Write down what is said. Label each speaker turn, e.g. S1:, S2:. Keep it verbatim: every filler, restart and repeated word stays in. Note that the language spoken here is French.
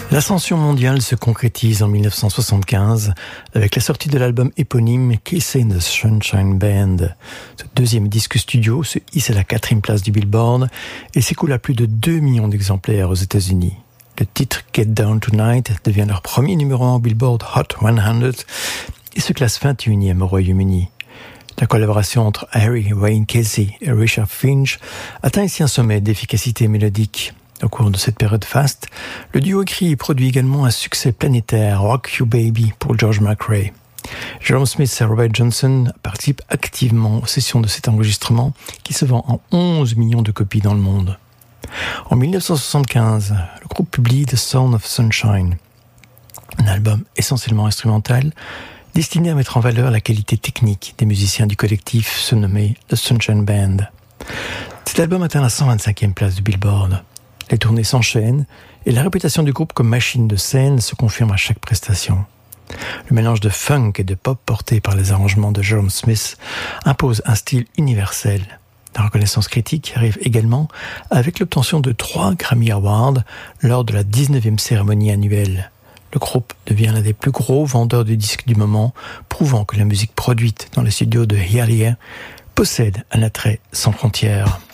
S1: L'ascension mondiale se concrétise en mille neuf cent soixante-quinze avec la sortie de l'album éponyme Kiss in the Sunshine Band. Ce deuxième disque studio se hisse à la quatrième place du Billboard et s'écoule à plus de deux millions d'exemplaires aux États-Unis. Le titre Get Down Tonight devient leur premier numéro un au Billboard Hot cent et se classe vingt et unième au Royaume-Uni. La collaboration entre Harry Wayne Casey et Richard Finch atteint ici un sommet d'efficacité mélodique. Au cours de cette période faste, le duo écrit et produit également un succès planétaire, Rock You Baby, pour George McRae. Jerome Smith et Robert Johnson participent activement aux sessions de cet enregistrement qui se vend en onze millions de copies dans le monde. En mille neuf cent soixante-quinze, le groupe publie The Sound of Sunshine, un album essentiellement instrumental destiné à mettre en valeur la qualité technique des musiciens du collectif se nommé The Sunshine Band. Cet album atteint la cent vingt-cinquième place du Billboard. Les tournées s'enchaînent et la réputation du groupe comme machine de scène se confirme à chaque prestation. Le mélange de funk et de pop porté par les arrangements de Jerome Smith impose un style universel. La reconnaissance critique arrive également avec l'obtention de trois Grammy Awards lors de la dix-neuvième cérémonie annuelle. Le groupe devient l'un des plus gros vendeurs de disques du moment, prouvant que la musique produite dans les studios de Hialeah possède un attrait sans frontières.